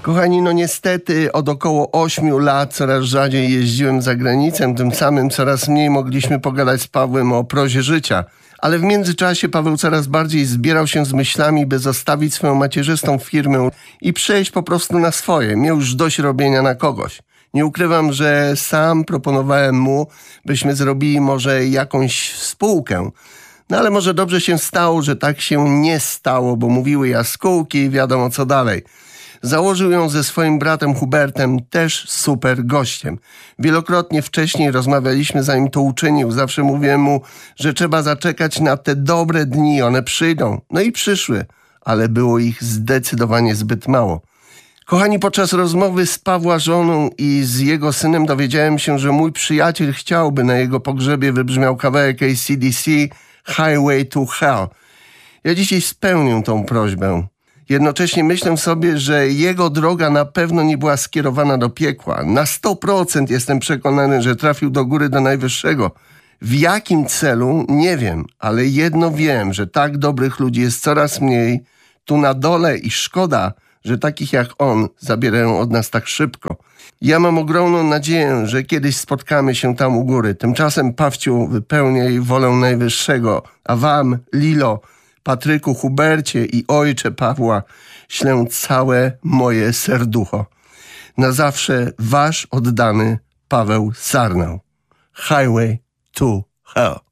Kochani, no niestety od około 8 lat coraz rzadziej jeździłem za granicę, tym samym coraz mniej mogliśmy pogadać z Pawłem o prozie życia. Ale w międzyczasie Paweł coraz bardziej zbierał się z myślami, by zostawić swoją macierzystą firmę i przejść po prostu na swoje. Miał już dość robienia na kogoś. Nie ukrywam, że sam proponowałem mu, byśmy zrobili może jakąś spółkę. No ale może dobrze się stało, że tak się nie stało, bo mówiły jaskółki i wiadomo co dalej. Założył ją ze swoim bratem Hubertem, też super gościem. Wielokrotnie wcześniej rozmawialiśmy, zanim to uczynił. Zawsze mówiłem mu, że trzeba zaczekać na te dobre dni, one przyjdą. No i przyszły, ale było ich zdecydowanie zbyt mało. Kochani, podczas rozmowy z Pawła żoną i z jego synem dowiedziałem się, że mój przyjaciel chciałby na jego pogrzebie wybrzmiał kawałek AC/DC Highway to Hell. Ja dzisiaj spełnię tą prośbę. Jednocześnie myślę sobie, że jego droga na pewno nie była skierowana do piekła. Na 100% jestem przekonany, że trafił do góry, do najwyższego. W jakim celu? Nie wiem, ale jedno wiem, że tak dobrych ludzi jest coraz mniej tu na dole i szkoda, że takich jak on zabierają od nas tak szybko. Ja mam ogromną nadzieję, że kiedyś spotkamy się tam u góry. Tymczasem, Pawciu, wypełniaj wolę Najwyższego, a wam, Lilo, Patryku, Hubercie i ojcze Pawła, ślę całe moje serducho. Na zawsze wasz oddany Paweł Sarnał. Highway to Hell.